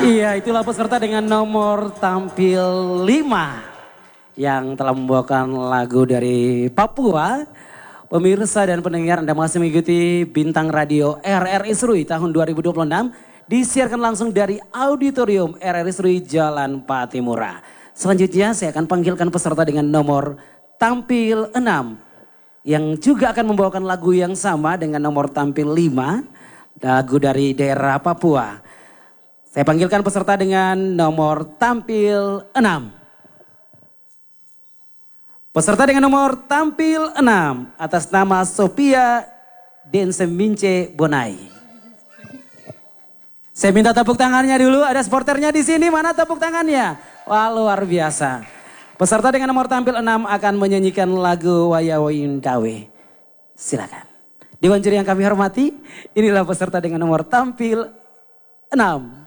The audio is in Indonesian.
Iya, itulah peserta dengan nomor tampil 5 yang telah membawakan lagu dari Papua. Pemirsa dan pendengar, Anda masih mengikuti Bintang Radio RRI Serui tahun 2026 disiarkan langsung dari Auditorium RRI Serui Jalan Patimura. Selanjutnya saya akan panggilkan peserta dengan nomor tampil 6 yang juga akan membawakan lagu yang sama dengan nomor tampil 5, lagu dari daerah Papua. Saya panggilkan peserta dengan nomor tampil 6. Peserta dengan nomor tampil 6 atas nama Sophia Densemince Bonai. Saya minta tepuk tangannya dulu, ada supporternya di sini, mana tepuk tangannya? Wah, luar biasa. Peserta dengan nomor tampil 6 akan menyanyikan lagu Wayawin Dawe. Silakan. Dewan juri yang kami hormati, inilah peserta dengan nomor tampil 6.